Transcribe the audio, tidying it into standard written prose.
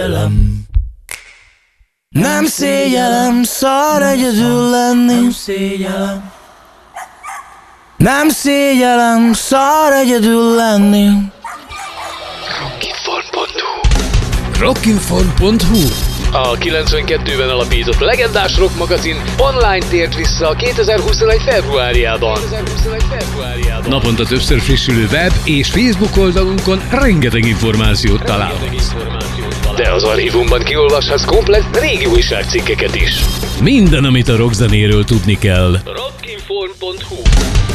Nem szégyellem, szar egyedül lenni. Nem szégyellem, szar egyedül lenni. Rockinform.hu A 92-ben alapított legendás rock magazin online tért vissza a 2021. februárjában. Naponta többször frissülő web és Facebook oldalunkon rengeteg információt találhatsz. De az archívumban kiolvashatsz komplett régi újságcikkeket is. Minden, amit a rockzenéről tudni kell. Rockinform.hu